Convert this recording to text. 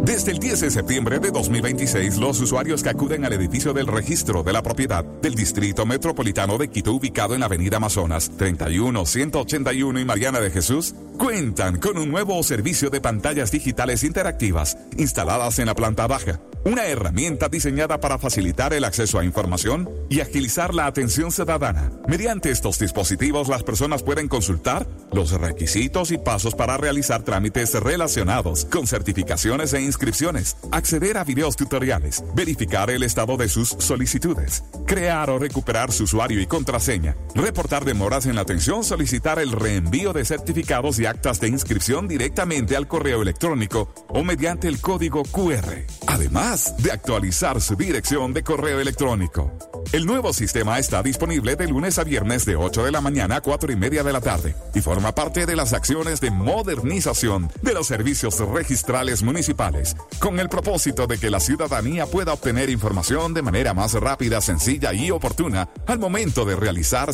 Desde el 10 de septiembre de 2026, los usuarios que acuden al edificio del registro de la propiedad del Distrito Metropolitano de Quito, ubicado en la Avenida Amazonas, 31-181 y Mariana de Jesús, cuentan con un nuevo servicio de pantallas digitales interactivas instaladas en la planta baja. Una herramienta diseñada para facilitar el acceso a información y agilizar la atención ciudadana. Mediante estos dispositivos, las personas pueden consultar los requisitos y pasos para realizar trámites relacionados con certificaciones e inscripciones, acceder a videos tutoriales, verificar el estado de sus solicitudes, crear o recuperar su usuario y contraseña, reportar demoras en la atención, solicitar el reenvío de certificados y actas de inscripción directamente al correo electrónico o mediante el código QR. Además de actualizar su dirección de correo electrónico. El nuevo sistema está disponible de lunes a viernes de 8 de la mañana a 4:30 de la tarde y forma parte de las acciones de modernización de los servicios registrales municipales, con el propósito de que la ciudadanía pueda obtener información de manera más rápida, sencilla y oportuna al momento de realizar